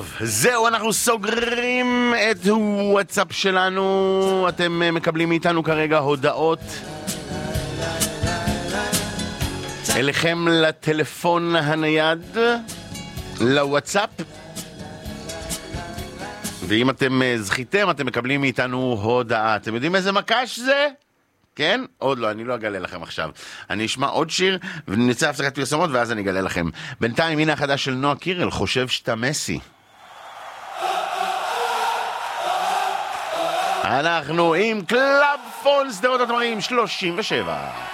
טוב, זהו, אנחנו סוגרים את וואטסאפ שלנו. אתם מקבלים מאיתנו כרגע הודעות אליכם לטלפון הנייד, לוואטסאפ, ואם אתם זכיתם אתם מקבלים מאיתנו הודעה. אתם יודעים איזה מקש זה? כן? עוד לא, אני לא אגלה לכם עכשיו. אני אשמע עוד שיר ונצא הפסקת פרסומות ואז אני אגלה לכם. בינתיים הנה החדש של נועה קירל, חושב שאתה מסי. אנחנו עם קלאב פון שדרות התמרים 37.